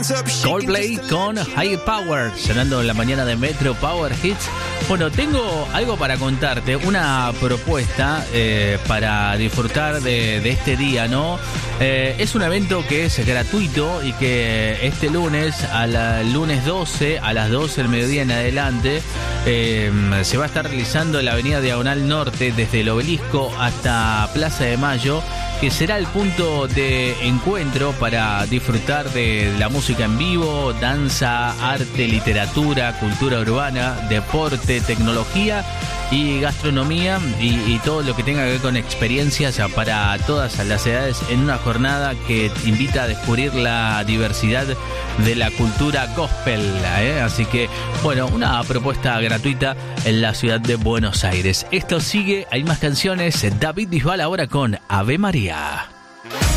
Coldplay con High Power, sonando en la mañana de Metro Power Hits. Bueno, tengo algo para contarte, una propuesta para disfrutar de este día, ¿no? Es un evento que es gratuito y que este lunes, lunes 12, a las 12 del mediodía en adelante, se va a estar realizando en la avenida Diagonal Norte, desde el Obelisco hasta Plaza de Mayo, que será el punto de encuentro para disfrutar de la música en vivo, danza, arte, literatura, cultura urbana, deporte, tecnología y gastronomía y todo lo que tenga que ver con experiencias para todas las edades en una jornada que invita a descubrir la diversidad de la cultura gospel, Así que, bueno, una propuesta gratuita en la ciudad de Buenos Aires. Esto sigue, hay más canciones. David Bisbal ahora con Ave María.